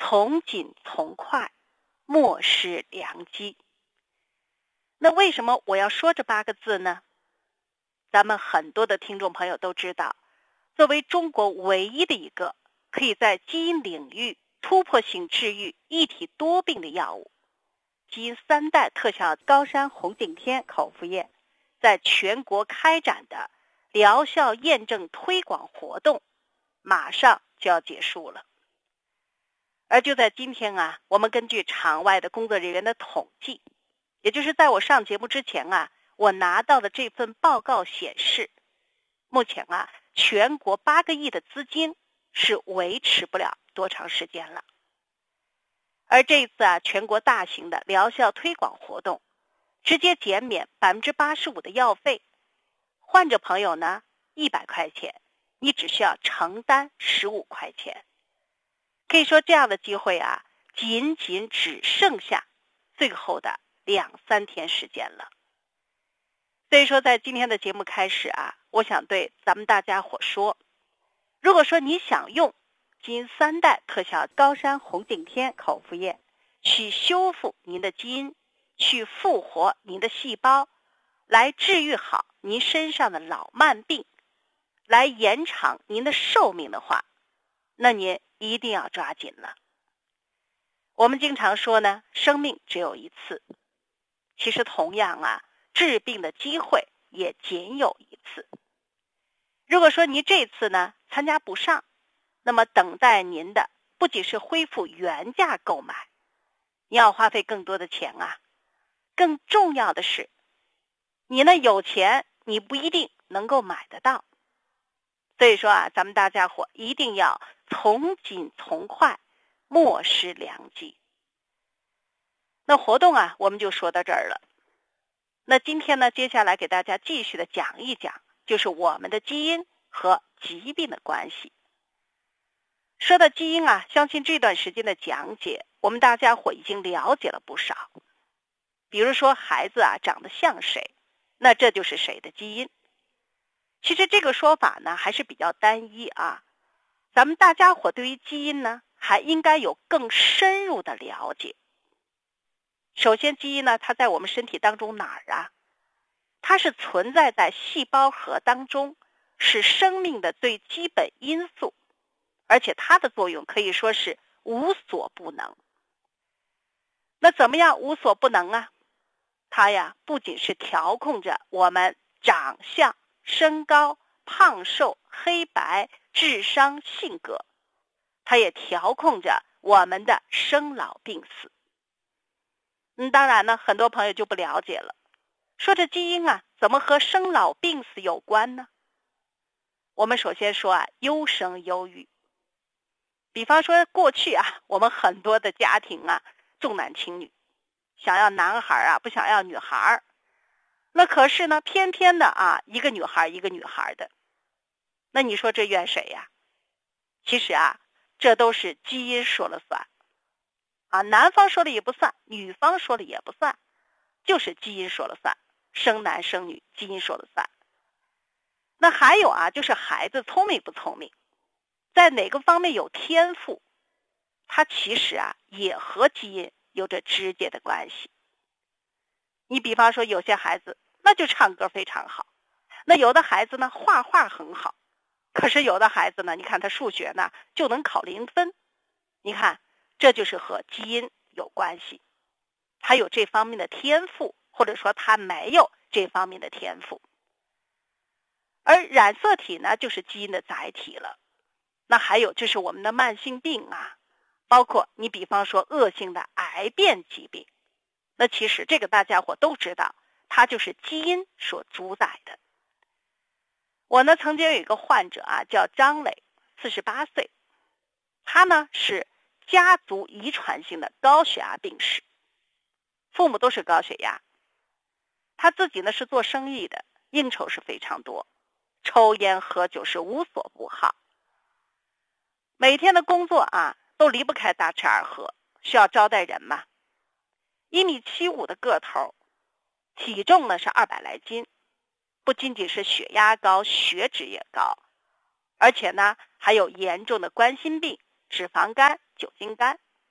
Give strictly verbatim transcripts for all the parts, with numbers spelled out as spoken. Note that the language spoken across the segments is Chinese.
从紧从快，莫失良机。那为什么我要说这八个字呢？咱们很多的听众朋友都知道，作为中国唯一的一个可以在基因领域突破性治愈一体多病的药物，基因三代特效高山红景天口服液在全国开展的疗效验证推广活动马上就要结束了。而就在今天啊，我们根据场外的工作人员的统计，也就是在我上节目之前啊，我拿到的这份报告显示，目前啊，全国八个亿的资金是维持不了多长时间了。而这次啊，全国大型的疗效推广活动，直接减免 百分之八十五 的药费，患者朋友呢一百块钱，你只需要承担十五块钱。可以说这样的机会啊，仅仅只剩下最后的两三天时间了。所以说在今天的节目开始啊，我想对咱们大家伙说，如果说你想用基因三代特效高山红景天口服液去修复您的基因，去复活您的细胞，来治愈好您身上的老慢病，来延长您的寿命的话，那您一定要抓紧了。我们经常说呢，生命只有一次，其实同样啊，治病的机会也仅有一次。如果说您这次呢参加不上，那么等待您的不仅是恢复原价购买，你要花费更多的钱啊。更重要的是，你呢有钱，你不一定能够买得到。所以说啊，咱们大家伙一定要从紧从快，莫失良机。那活动啊，我们就说到这儿了。那今天呢，接下来给大家继续的讲一讲，就是我们的基因和疾病的关系。说到基因啊，相信这段时间的讲解，我们大家伙已经了解了不少。比如说孩子啊长得像谁，那这就是谁的基因。其实这个说法呢还是比较单一啊，咱们大家伙对于基因呢还应该有更深入的了解。首先基因呢，它在我们身体当中哪儿啊？它是存在在细胞核当中，是生命的最基本因素，而且它的作用可以说是无所不能。那怎么样无所不能啊？它呀不仅是调控着我们长相、身高、胖瘦、黑白、智商、性格，它也调控着我们的生老病死。嗯，当然呢，很多朋友就不了解了，说这基因啊，怎么和生老病死有关呢？我们首先说啊，优生优育。比方说过去啊，我们很多的家庭啊，重男轻女，想要男孩啊，不想要女孩。那可是呢，偏偏的啊，一个女孩一个女孩的。那你说这怨谁呀？其实啊，这都是基因说了算。啊，男方说了也不算，女方说了也不算，就是基因说了算，生男生女，基因说了算。那还有啊，就是孩子聪明不聪明，在哪个方面有天赋，他其实啊也和基因有着直接的关系。你比方说有些孩子那就唱歌非常好，那有的孩子呢画画很好，可是有的孩子呢，你看他数学呢就能考零分，你看这就是和基因有关系，他有这方面的天赋，或者说他没有这方面的天赋。而染色体呢就是基因的载体了。那还有就是我们的慢性病啊，包括你比方说恶性的癌变疾病，那其实这个大家伙都知道，它就是基因所主宰的。我呢曾经有一个患者啊，叫张磊，四十八岁，他呢是家族遗传性的高血压病史，父母都是高血压，他自己呢是做生意的，应酬是非常多，抽烟喝酒是无所不好，每天的工作啊都离不开大吃二喝，需要招待人嘛。一米七五的个头，体重呢是二百来斤，不仅仅是血压高，血脂也高，而且呢还有严重的冠心病、脂肪肝、酒精肝。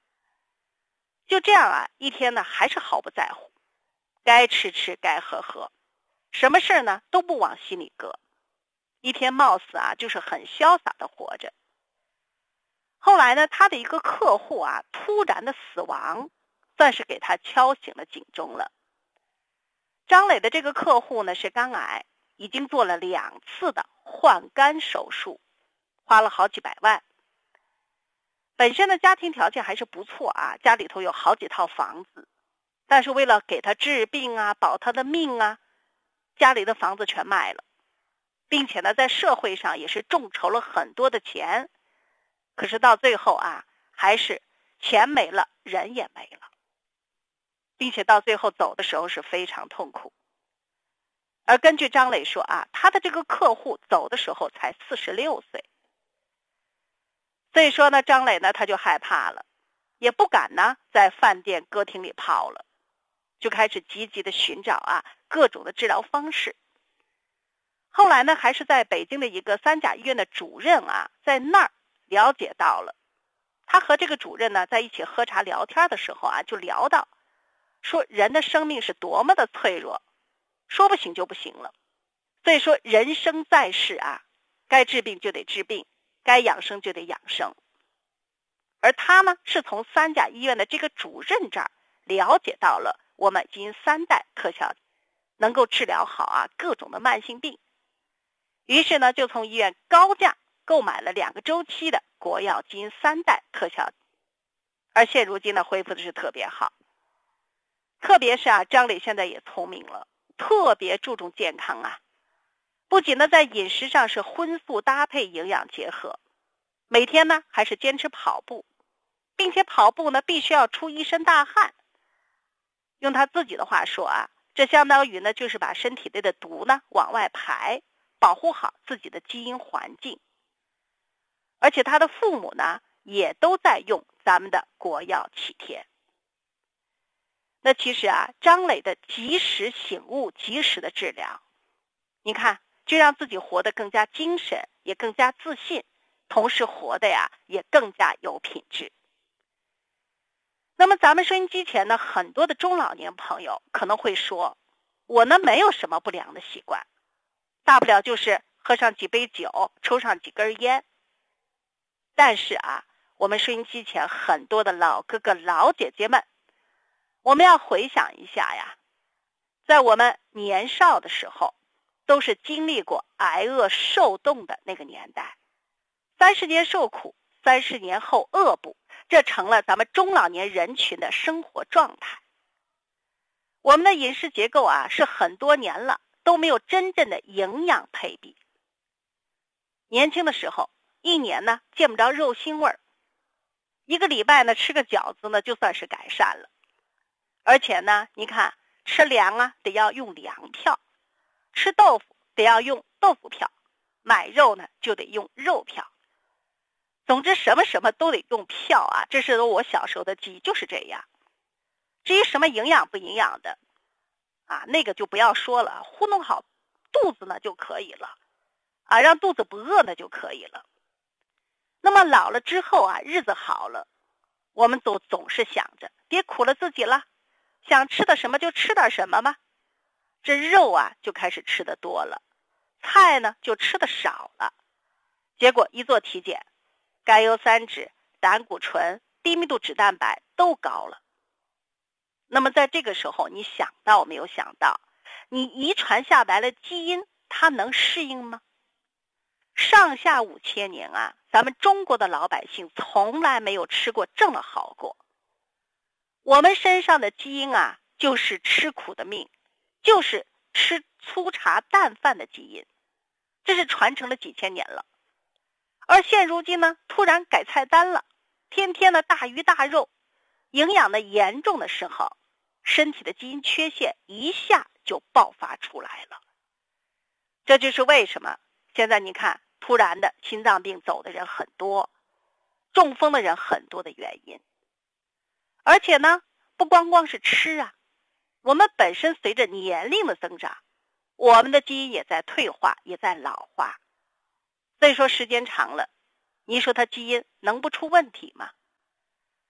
就这样啊，一天呢还是毫不在乎，该吃吃，该喝喝，什么事呢都不往心里搁，一天貌似啊就是很潇洒的活着。后来呢，他的一个客户啊突然的死亡，算是给他敲醒了警钟了。张磊的这个客户呢是肝癌，已经做了两次的换肝手术，花了好几百万。本身的家庭条件还是不错啊，家里头有好几套房子，但是为了给他治病啊，保他的命啊，家里的房子全卖了，并且呢，在社会上也是众筹了很多的钱，可是到最后啊，还是钱没了，人也没了，并且到最后走的时候是非常痛苦。而根据张磊说啊，他的这个客户走的时候才四十六岁。所以说呢，张磊呢他就害怕了，也不敢呢在饭店歌厅里泡了，就开始积极的寻找啊各种的治疗方式。后来呢，还是在北京的一个三甲医院的主任啊，在那儿了解到了。他和这个主任呢在一起喝茶聊天的时候啊，就聊到说人的生命是多么的脆弱，说不行就不行了。所以说人生在世啊，该治病就得治病，该养生就得养生。而他呢是从三甲医院的这个主任这儿了解到了我们基因三代特效能够治疗好啊各种的慢性病，于是呢就从医院高价购买了两个周期的国药基因三代特效，而现如今呢恢复的是特别好。特别是啊张磊现在也聪明了，特别注重健康啊，不仅呢在饮食上是荤素搭配，营养结合，每天呢还是坚持跑步，并且跑步呢必须要出一身大汗。用他自己的话说啊，这相当于呢就是把身体内的毒呢往外排，保护好自己的基因环境。而且他的父母呢也都在用咱们的国药启天。那其实啊，张磊的及时醒悟，及时的治疗，你看就让自己活得更加精神，也更加自信，同时活得呀也更加有品质。那么咱们收音机前呢，很多的中老年朋友可能会说，我呢没有什么不良的习惯，大不了就是喝上几杯酒，抽上几根烟。但是啊，我们收音机前很多的老哥哥老姐姐们，我们要回想一下呀，在我们年少的时候，都是经历过挨饿受冻的那个年代，三十年受苦，三十年后饿补，这成了咱们中老年人群的生活状态。我们的饮食结构啊，是很多年了都没有真正的营养配比。年轻的时候，一年呢见不着肉腥味儿，一个礼拜呢吃个饺子呢就算是改善了。而且呢，你看吃粮啊得要用粮票，吃豆腐得要用豆腐票，买肉呢就得用肉票。总之什么什么都得用票啊，这是我小时候的记忆，就是这样。至于什么营养不营养的啊，那个就不要说了，糊弄好肚子呢就可以了啊，让肚子不饿呢就可以了。那么老了之后啊，日子好了，我们总总是想着别苦了自己了，想吃的什么就吃点什么嘛。这肉啊就开始吃的多了，菜呢就吃的少了，结果一做体检，甘油三酯、胆固醇、低密度脂蛋白都高了。那么在这个时候，你想到没有想到，你遗传下来了基因，它能适应吗？上下五千年啊，咱们中国的老百姓从来没有吃过这么好过。我们身上的基因啊，就是吃苦的命，就是吃粗茶淡饭的基因，这是传承了几千年了。而现如今呢，突然改菜单了，天天的大鱼大肉，营养的严重的时候，身体的基因缺陷一下就爆发出来了。这就是为什么现在你看突然的心脏病走的人很多，中风的人很多的原因。而且呢，不光光是吃啊，我们本身随着年龄的增长，我们的基因也在退化，也在老化。所以说时间长了，你说它基因能不出问题吗？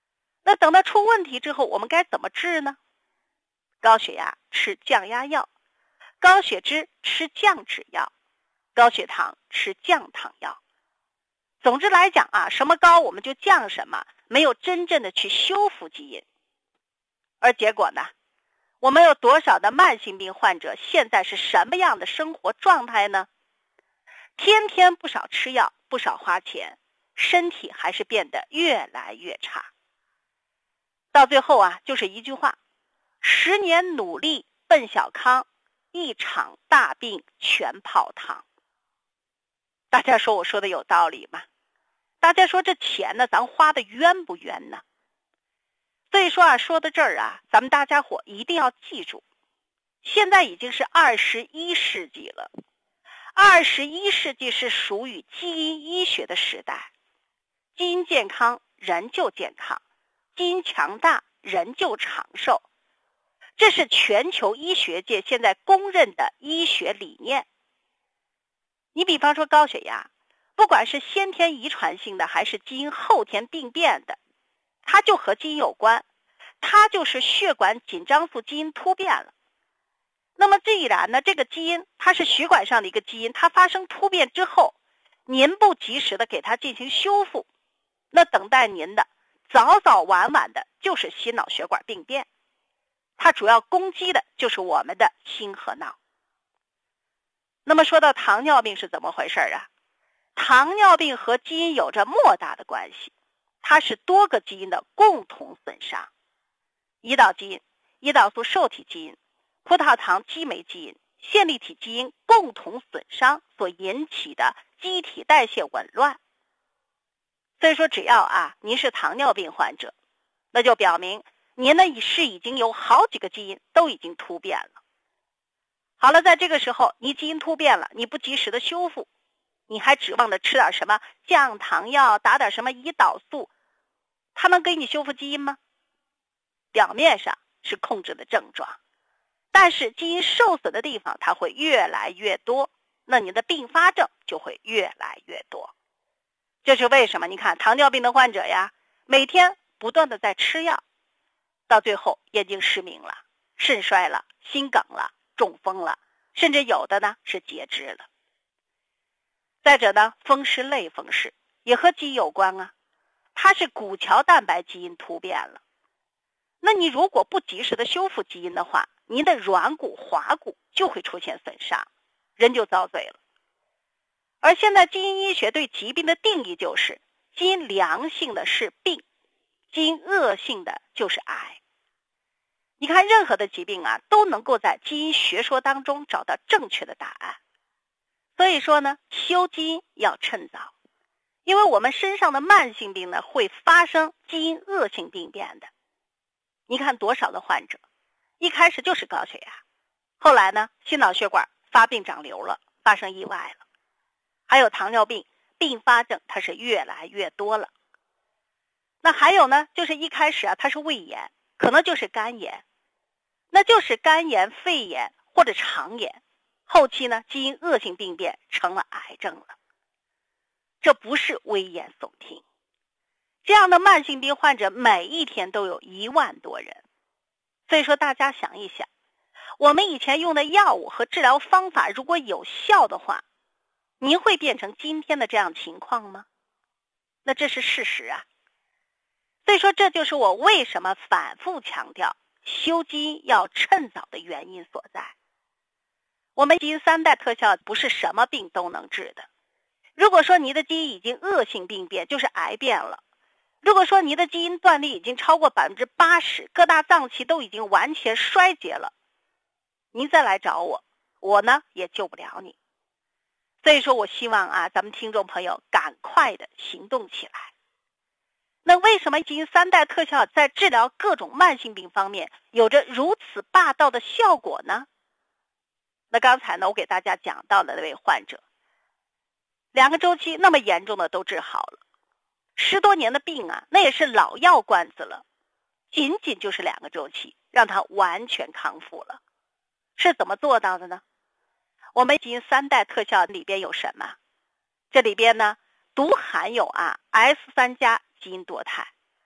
那等到出问题之后，我们该怎么治呢？高血压吃降压药，高血脂吃降脂药，高血糖吃降糖药。总之来讲啊，什么高我们就降什么，没有真正的去修复基因。而结果呢，我们有多少的慢性病患者现在是什么样的生活状态呢？天天不少吃药，不少花钱，身体还是变得越来越差。到最后啊，就是一句话，十年努力奔小康，一场大病全泡汤。大家说我说的有道理吗？大家说这钱呢，咱花的冤不冤呢？所以说啊，说到这儿啊，咱们大家伙一定要记住，现在已经是二十一世纪了。二十一世纪是属于基因医学的时代，基因健康，人就健康；基因强大，人就长寿。这是全球医学界现在公认的医学理念。你比方说高血压，不管是先天遗传性的还是基因后天病变的，它就和基因有关，它就是血管紧张素基因突变了。那么既然呢，这个基因它是血管上的一个基因，它发生突变之后，您不及时的给它进行修复，那等待您的早早晚晚的就是心脑血管病变。它主要攻击的就是我们的心和脑。那么说到糖尿病是怎么回事啊？糖尿病和基因有着莫大的关系，它是多个基因的共同损伤。胰岛基因、胰岛素受体基因、葡萄糖激酶基因、线粒体基因共同损伤所引起的机体代谢紊乱。所以说只要啊您是糖尿病患者，那就表明您呢是已经有好几个基因都已经突变了。好了，在这个时候你基因突变了，你不及时的修复，你还指望着吃点什么降糖药，打点什么胰岛素，它能给你修复基因吗？表面上是控制的症状，但是基因受损的地方它会越来越多，那你的并发症就会越来越多。这是为什么？你看糖尿病的患者呀，每天不断的在吃药，到最后眼睛失明了，肾衰了，心梗了，中风了，甚至有的呢是截肢了。再者呢，风湿类风湿也和基因有关啊，它是骨桥蛋白基因突变了。那你如果不及时的修复基因的话，您的软骨、滑骨就会出现损伤，人就遭罪了。而现在基因医学对疾病的定义就是，基因良性的是病，基因恶性的就是癌。你看任何的疾病啊，都能够在基因学说当中找到正确的答案。所以说呢，修基因要趁早，因为我们身上的慢性病呢，会发生基因恶性病变的。你看多少的患者，一开始就是高血压，后来呢，心脑血管发病长瘤了，发生意外了。还有糖尿病，并发症它是越来越多了。那还有呢，就是一开始啊，它是胃炎，可能就是肝炎，那就是肝炎、肺炎或者肠炎，后期呢，基因恶性病变成了癌症了。这不是危言耸听。这样的慢性病患者每一天都有一万多人。所以说大家想一想，我们以前用的药物和治疗方法如果有效的话，您会变成今天的这样情况吗？那这是事实啊。所以说这就是我为什么反复强调修基因要趁早的原因所在。我们基因三代特效不是什么病都能治的。如果说你的基因已经恶性病变，就是癌变了，如果说你的基因断裂已经超过 百分之八十， 各大脏器都已经完全衰竭了，您再来找我，我呢也救不了你。所以说我希望啊，咱们听众朋友赶快的行动起来。那为什么基因三代特效在治疗各种慢性病方面有着如此霸道的效果呢？那刚才呢，我给大家讲到的那位患者，两个周期那么严重的都治好了，十多年的病啊，那也是老药罐子了，仅仅就是两个周期，让他完全康复了。是怎么做到的呢？我们基因三代特效里边有什么？这里边呢，独含有啊 S 三 加基因多肽，